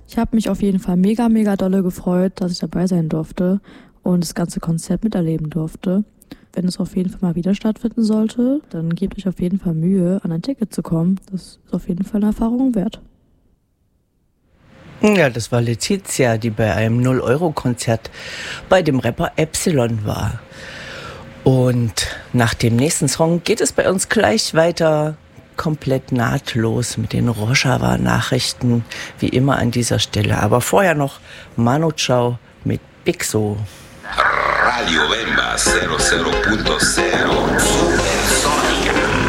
Ich habe mich auf jeden Fall mega, mega dolle gefreut, dass ich dabei sein durfte und das ganze Konzert miterleben durfte. Wenn es auf jeden Fall mal wieder stattfinden sollte, dann gebt euch auf jeden Fall Mühe, an ein Ticket zu kommen. Das ist auf jeden Fall eine Erfahrung wert. Ja, das war Letizia, die bei einem 0-Euro-Konzert bei dem Rapper Epsilon war. Und nach dem nächsten Song geht es bei uns gleich weiter, komplett nahtlos mit den Rojava-Nachrichten, wie immer an dieser Stelle. Aber vorher noch Manu Chao mit Pixo. Radio Bemba 00.0